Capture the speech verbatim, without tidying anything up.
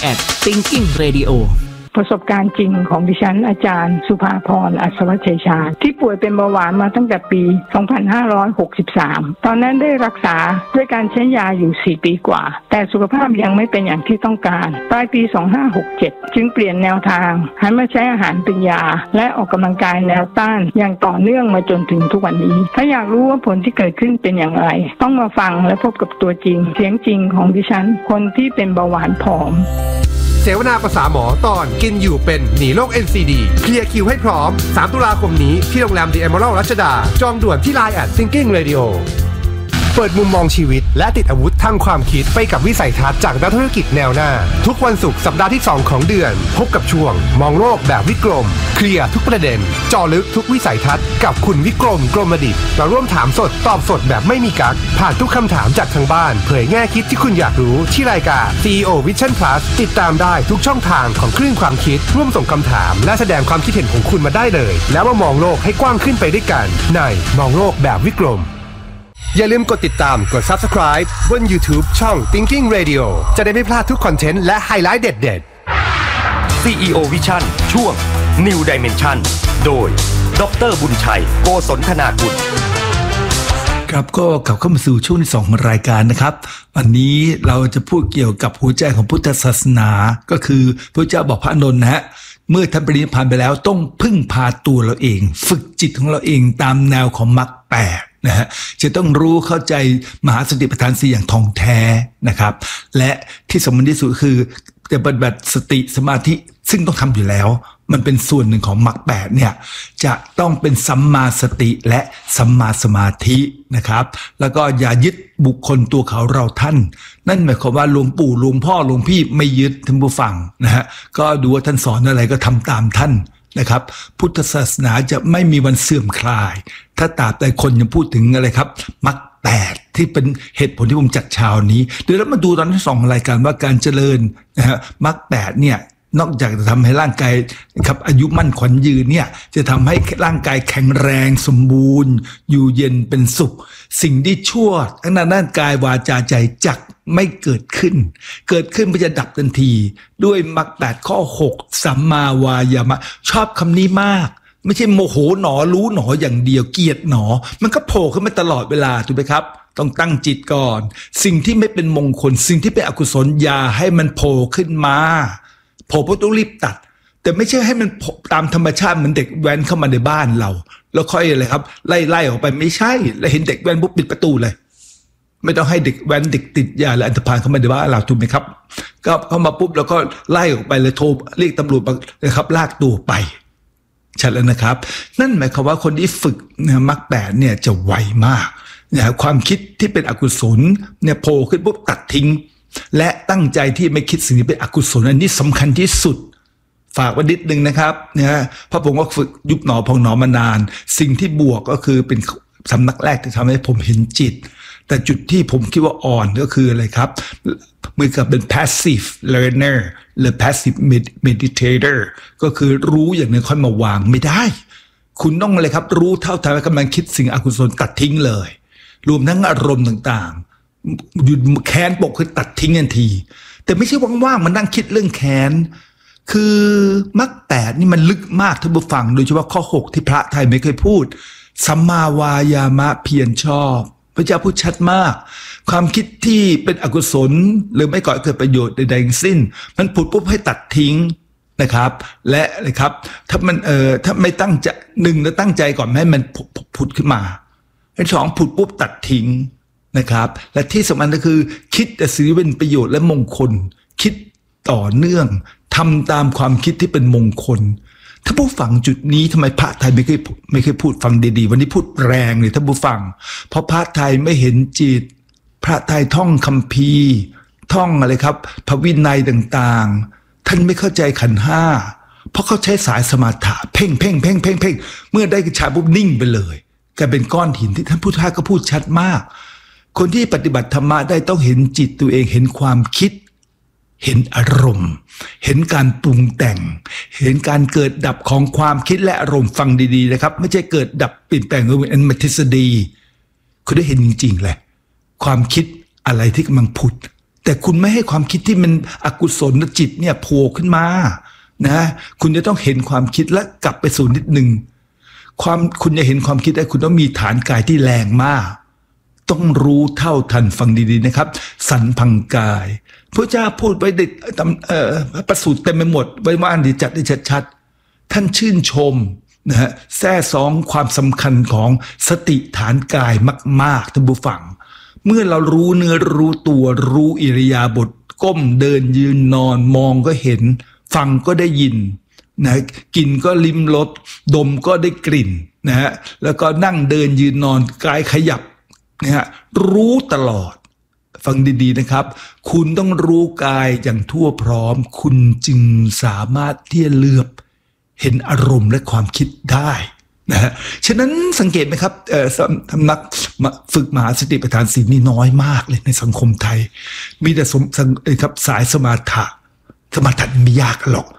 แอท Thinking Radio ประสบการณ์จริงของดิฉันอาจารย์สุภาพรอัศวชัยชาญที่ป่วยเป็นเบาหวานมาตั้งแต่ปี สองพันห้าร้อยหกสิบสาม ตอนนั้นได้รักษาด้วยการใช้ยาอยู่ สี่ปีกว่าแต่สุขภาพยังไม่เป็นอย่างที่ต้องการปลายปี สองพันห้าร้อยหกสิบเจ็ด จึงเปลี่ยนแนวทางหันมาใช้อาหารเป็นยาและออกกำลังกายแนวต้านอย่างต่อเนื่องมาจนถึงทุกวันนี้ถ้าอยากรู้ว่าผลที่เกิดขึ้นเป็นอย่างไรต้องมาฟังและพบกับตัวจริงเสียงจริงของดิฉันคนที่เป็นเบาหวานผอมเสวนาภาษาหมอตอนกินอยู่เป็นหนีโรค เอ็น ซี ดี เคลียร์คิวให้พร้อมสามตุลาคมนี้ที่โรงแรม The Emerald รัชดาจองด่วนที่ ไลน์ แอท Thinking Radio เปิดมุมมองชีวิตและติดอาวุธทางความคิดไปกับวิสัยทัศน์จากนักธุรกิจแนวหน้าทุกวันศุกร์สัปดาห์ที่สองของเดือนพบกับช่วงมองโลกแบบวิกรมเคลียร์ทุกประเด็นเจาะลึกทุกวิสัยทัศน์กับคุณวิกรมกรมดิษฐ์มาร่วมถามสดตอบสดแบบไม่มีกั๊กผ่านทุกคำถามจากทางบ้านเผยแง่คิดที่คุณอยากรู้ที่รายการ ซี อี โอ Vision Plus ติดตามได้ทุกช่องทางของคลื่นความคิดร่วมส่งคำถามและแสดงความคิดเห็นของคุณมาได้เลยแล้วมามองโลกให้กว้างขึ้นไปด้วยกันในมองโลกแบบวิกรมอย่าลืมกดติดตามกด Subscribe บน YouTube ช่อง Thinking Radio จะได้ไม่พลาดทุกคอนเทนต์และไฮไลท์เด็ดๆซี อี โอ Vision ช่วง New Dimension โดยดร.บุญชัยโกศลธนากุลครับก็กลับเข้ามาสู่ช่วงที่สองของรายการนะครับวันนี้เราจะพูดเกี่ยวกับหัวใจของพุทธศาสนาก็คือพระเจ้าบอกพระอานนท์นะฮะเมื่อท่านปรินิพพานไปแล้วต้องพึ่งพาตัวเราเองฝึกจิตของเราเองตามแนวของมรรคแปดนะฮะจะต้องรู้เข้าใจมหาสติปัฏฐานสี่อย่างท่องแท้นะครับและที่สำคัญที่สุดคือจะปฏิบัติสติสมาธิซึ่งต้องทำอยู่แล้วมันเป็นส่วนหนึ่งของมรรคแปดเนี่ยจะต้องเป็นสัมมาสติและสัมมาสมาธินะครับแล้วก็อย่ายึดบุคคลตัวเขาเราท่านนั่นหมายความว่าหลวงปู่หลวงพ่อหลวงพี่ไม่ยึดท่านผู้ฟังนะฮะก็ดูว่าท่านสอนอะไรก็ทำตามท่านนะครับพุทธศาสนาจะไม่มีวันเสื่อมคลายถ้าตราบใดคนยังพูดถึงอะไรครับมรรคแปดที่เป็นเหตุผลที่ผมจัดเช้านี้เดี๋ยวเรามาดูตอนที่สองรายการว่าการเจริญนะฮะมรรคแปดเนี่ยนอกจากจะทำให้ร่างกายครับอายุมั่นขวัญยืนเนี่ยจะทำให้ร่างกายแข็งแรงสมบูรณ์อยู่เย็นเป็นสุขสิ่งที่ชั่วทั้งด้านกายวาจาใจจักไม่เกิดขึ้นเกิดขึ้นมันจะดับทันทีด้วยมรรคแปดข้อหกสัมมาวายามะชอบคำนี้มากไม่ใช่โมโหหนอรู้หนออย่างเดียวเกลียดหนอมันก็โผล่ขึ้นมาตลอดเวลาถูกไหมครับต้องตั้งจิตก่อนสิ่งที่ไม่เป็นมงคลสิ่งที่เป็นอกุศลอย่าให้มันโผล่ขึ้นมาโผล่ปุ๊บต้องรีบตัดแต่ไม่ใช่ให้มันตามธรรมชาติเหมือนเด็กแว้นเข้ามาในบ้านเราแล้วค่อยอะไรครับไล่ไล่ออกไปไม่ใช่แล้วเห็นเด็กแว้นปุ๊บปิดประตูเลยไม่ต้องให้เด็กแว้นเด็กติดยาและอันธพาลเข้ามาในบ้านเราถูกไหมครับก็เข้ามาปุ๊บแล้วก็ไล่ออกไปเลยโทรเรียกตำรวจนะครับลากตัวไปชัดแล้วนะครับนั่นหมายความว่าคนที่ฝึกมรรคแปดเนี่ยจะไวมากเนี่ยความคิดที่เป็นอกุศลเนี่ยโผล่ขึ้นปุ๊บตัดทิ้งและตั้งใจที่ไม่คิดสิ่งที่เป็นอกุศลอันนี้สำคัญที่สุดฝากไว้นิดนึงนะครับนะเพราะผมก็ฝึกยุบหนอพองหนอมานานสิ่งที่บวกก็คือเป็นสำนักแรกที่ทำให้ผมเห็นจิตแต่จุดที่ผมคิดว่าอ่อนก็คืออะไรครับเหมือนกับเป็น passive learner หรือ passive meditator ก็คือรู้อย่างนึงค่อยมาวางไม่ได้คุณต้องอะไรครับรู้เท่าทันกำลังคิดสิ่งอกุศลตัดทิ้งเลยรวมทั้งอารมณ์ต่างๆหยุดแค้นปกคือตัดทิ้งทันทีแต่ไม่ใช่ว่างๆมันนั่งคิดเรื่องแค้นคือมรรคแปดนี่มันลึกมากท่านผู้ฟังโดยเฉพาะข้อหกที่พระไทยไม่เคยพูดสัมมาวายามะเพียรชอบพระเจ้าพูดชัดมากความคิดที่เป็นอกุศลหรือไม่ก่อให้เกิดประโยชน์ใดๆทั้งสิ้นมันผุดปุ๊บให้ตัดทิ้งนะครับและนะครับถ้ามันเอ่อถ้าไม่ตั้งใจหนึ่งแล้วตั้งใจก่อนให้มันผุดขึ้นมาไอ้สองผุดปุ๊บตัดทิ้งนะครับและที่สำคัญก็คือคิดแต่สิ่งที่เป็นประโยชน์และมงคลคิดต่อเนื่องทำตามความคิดที่เป็นมงคลถ้าผู้ฟังจุดนี้ทำไมพระไทยไม่เคยไม่เคยพูดฟังดีๆวันนี้พูดแรงเลยท่านผู้ฟังเพราะพระไทยไม่เห็นจิตพระไทยท่องคัมภีร์ท่องอะไรครับพระวินัยต่างๆท่านไม่เข้าใจขันธ์ห้าเพราะเขาใช้สายสมาธิเพ่งเพ่งเพ่งเพ่งเพ่งเมื่อได้ฌานปุ๊บนิ่งไปเลยกลายเป็นก้อนหินที่ท่านพุทธะก็พูดชัดมากคนที่ปฏิบัติธรรมะได้ต้องเห็นจิตตัวเองเห็นความคิดเห็นอารมณ์เห็นการปรุงแต่งเห็นการเกิดดับของความคิดและอารมณ์ฟังดีๆนะครับไม่ใช่เกิดดับเปลี่ยนแปลงเป็นอันทฤษฎีคุณได้เห็นจริงๆเลยความคิดอะไรที่กำลังผุดแต่คุณไม่ให้ความคิดที่มันอกุศลจิตเนี่ยโผล่ขึ้นมานะคุณจะต้องเห็นความคิดและกลับไปสู่นิดหนึ่งความคุณจะเห็นความคิดได้คุณต้องมีฐานกายที่แรงมากต้องรู้เท่าทันฟังดีๆนะครับสันพังกายพระเจ้าพูดไว้ได้เอ่อประสูตรเต็มไปหมดไว้ว่าอันดีจัดได้ชัดๆท่านชื่นชมนะฮะแท้ซองความสำคัญของสติฐานกายมากๆท่านผู้ฟังเมื่อเรารู้เนื้อรู้ตัวรู้อิริยาบถก้มเดินยืนนอนมองก็เห็นฟังก็ได้ยินนะกินก็ลิ้มรสดมก็ได้กลิ่นนะฮะแล้วก็นั่งเดินยืนนอนกายขยับนะฮะรู้ตลอดฟังดีๆนะครับคุณต้องรู้กายอย่างทั่วพร้อมคุณจึงสามารถที่จะเลือกเห็นอารมณ์และความคิดได้นะฮะฉะนั้นสังเกตไหมครับเอ่อสำนักฝึกมหาสติปัฏฐานสี่นี่น้อยมากเลยในสังคมไทยมีแต่สมครับสายสมาธิสมาธิไม่ยากหรอก